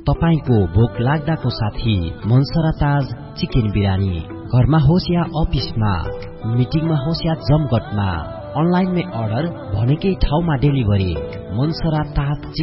तपाईको भोक लाग्दाको साथी मनसरा ताज चिकन बिरयानी। घरमा होस् या अफिसमा, मिटिङमा होस् या जमघटमा, अनलाइनमै अर्डर, भनेकै ठाउँमा डेलिभरी। मनसरा ताज